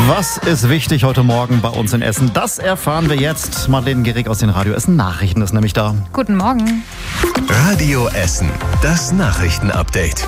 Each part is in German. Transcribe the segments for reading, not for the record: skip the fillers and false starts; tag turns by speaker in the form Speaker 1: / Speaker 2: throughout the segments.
Speaker 1: Was ist wichtig heute Morgen bei uns in Essen? Das erfahren wir jetzt. Madeleine Gehrig aus den Radio Essen Nachrichten ist nämlich da.
Speaker 2: Guten Morgen.
Speaker 3: Radio Essen, das Nachrichtenupdate.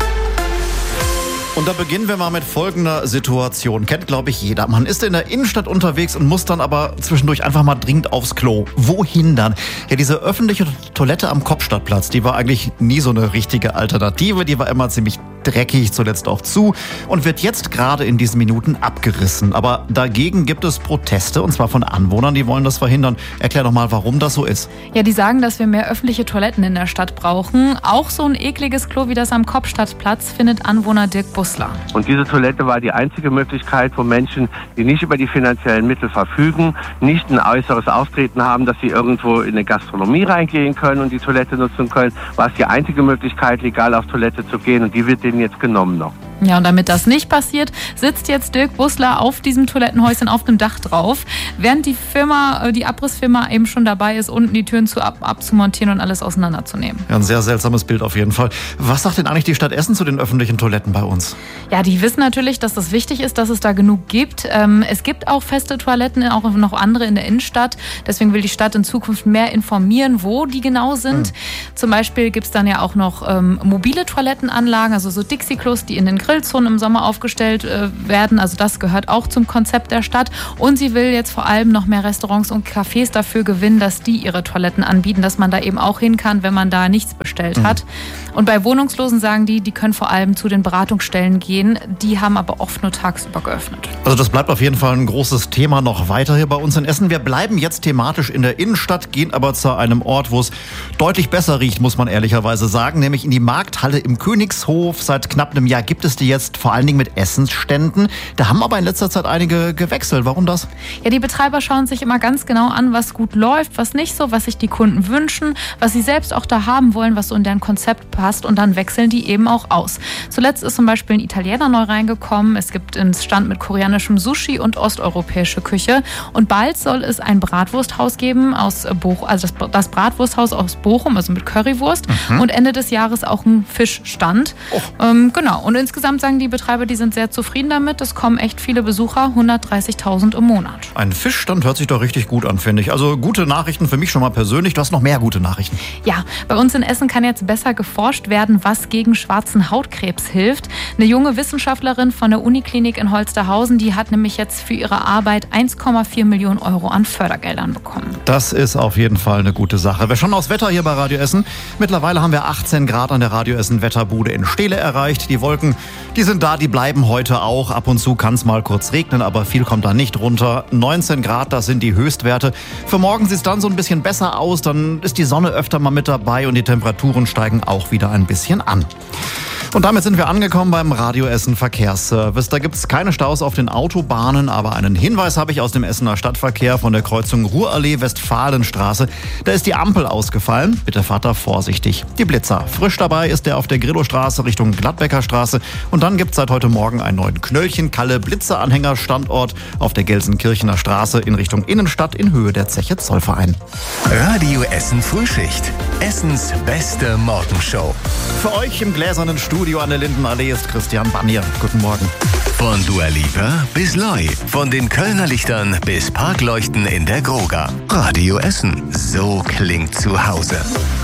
Speaker 1: Und da beginnen wir mal mit folgender Situation. Kennt, glaube ich, jeder. Man ist in der Innenstadt unterwegs und muss dann aber zwischendurch einfach mal dringend aufs Klo. Wohin dann? Ja, diese öffentliche Toilette am Kopstadtplatz, die war eigentlich nie so eine richtige Alternative. Die war immer ziemlich dreckig, zuletzt auch zu und wird jetzt gerade in diesen Minuten abgerissen. Aber dagegen gibt es Proteste, und zwar von Anwohnern, die wollen das verhindern. Erklär doch mal, warum das so ist.
Speaker 2: Ja, die sagen, dass wir mehr öffentliche Toiletten in der Stadt brauchen. Auch so ein ekliges Klo wie das am Kopstadtplatz findet Anwohner Dirk Bussler.
Speaker 4: Und diese Toilette war die einzige Möglichkeit, wo Menschen, die nicht über die finanziellen Mittel verfügen, nicht ein äußeres Auftreten haben, dass sie irgendwo in eine Gastronomie reingehen können und die Toilette nutzen können, war es die einzige Möglichkeit, legal auf Toilette zu gehen, und die wird denen jetzt genommen noch.
Speaker 2: Ja, und damit das nicht passiert, sitzt jetzt Dirk Bussler auf diesem Toilettenhäuschen auf dem Dach drauf, während die Abrissfirma eben schon dabei ist, unten die Türen abzumontieren und alles auseinanderzunehmen.
Speaker 1: Ja, ein sehr seltsames Bild auf jeden Fall. Was sagt denn eigentlich die Stadt Essen zu den öffentlichen Toiletten bei uns?
Speaker 2: Ja, die wissen natürlich, dass das wichtig ist, dass es da genug gibt. Es gibt auch feste Toiletten, auch noch andere in der Innenstadt. Deswegen will die Stadt in Zukunft mehr informieren, wo die genau sind. Zum Beispiel gibt es dann ja auch noch mobile Toilettenanlagen, also so Dixie-Klos, die in den Grillzonen im Sommer aufgestellt werden. Also das gehört auch zum Konzept der Stadt. Und sie will jetzt vor allem noch mehr Restaurants und Cafés dafür gewinnen, dass die ihre Toiletten anbieten, dass man da eben auch hin kann, wenn man da nichts bestellt hat. Und bei Wohnungslosen sagen die können vor allem zu den Beratungsstellen gehen. Die haben aber oft nur tagsüber geöffnet.
Speaker 1: Also das bleibt auf jeden Fall ein großes Thema noch weiter hier bei uns in Essen. Wir bleiben jetzt thematisch in der Innenstadt, gehen aber zu einem Ort, wo es deutlich besser riecht, muss man ehrlicherweise sagen, nämlich in die Markthalle im Königshof. Seit knapp einem Jahr gibt es die jetzt vor allen Dingen mit Essensständen. Da haben aber in letzter Zeit einige gewechselt. Warum das?
Speaker 2: Ja, die Betreiber schauen sich immer ganz genau an, was gut läuft, was nicht so, was sich die Kunden wünschen, was sie selbst auch da haben wollen, was so in deren Konzept passt, und dann wechseln die eben auch aus. Zuletzt ist zum Beispiel ein Italiener neu reingekommen. Es gibt einen Stand mit koreanischem Sushi und osteuropäische Küche. Und bald soll es ein Bratwursthaus geben aus Bochum, also das Bratwursthaus aus Bochum, also mit Currywurst. Und Ende des Jahres auch ein Fischstand. Genau. Und insgesamt sagen die Betreiber, die sind sehr zufrieden damit. Es kommen echt viele Besucher, 130.000 im Monat.
Speaker 1: Ein Fischstand hört sich doch richtig gut an, finde ich. Also gute Nachrichten für mich schon mal persönlich. Du hast noch mehr gute Nachrichten.
Speaker 2: Ja, bei uns in Essen kann jetzt besser geforscht werden, was gegen schwarzen Hautkrebs hilft. Eine junge Wissenschaftlerin von der Uniklinik in Holsterhausen, die hat nämlich jetzt für ihre Arbeit 1,4 Millionen Euro an Fördergeldern bekommen.
Speaker 1: Das ist auf jeden Fall eine gute Sache. Wir schauen aufs Wetter hier bei Radio Essen. Mittlerweile haben wir 18 Grad an der Radio Essen Wetterbude in Steele erreicht. Die Wolken, die sind da, die bleiben heute auch. Ab und zu kann es mal kurz regnen, aber viel kommt da nicht runter. 19 Grad, das sind die Höchstwerte. Für morgen sieht es dann so ein bisschen besser aus. Dann ist die Sonne öfter mal mit dabei und die Temperaturen steigen auch wieder ein bisschen an. Und damit sind wir angekommen beim Radio Essen Verkehrsservice. Da gibt es keine Staus auf den Autobahnen, aber einen Hinweis habe ich aus dem Essener Stadtverkehr von der Kreuzung Ruhrallee-Westfalenstraße. Da ist die Ampel ausgefallen. Bitte fahrt da vorsichtig. Die Blitzer. Frisch dabei ist der auf der Grillostraße Richtung Gladbecker Straße. Und dann gibt es seit heute Morgen einen neuen Knöllchen-Kalle-Blitzer-Anhängerstandort auf der Gelsenkirchener Straße in Richtung Innenstadt in Höhe der Zeche Zollverein.
Speaker 3: Radio Essen Frühschicht. Essens beste Morgenshow.
Speaker 1: Für euch im gläsernen Studio an der Lindenallee ist Christian Bannier. Guten Morgen.
Speaker 3: Von Dua Lipa bis Loi. Von den Kölner Lichtern bis Parkleuchten in der Groga. Radio Essen. So klingt zu Hause.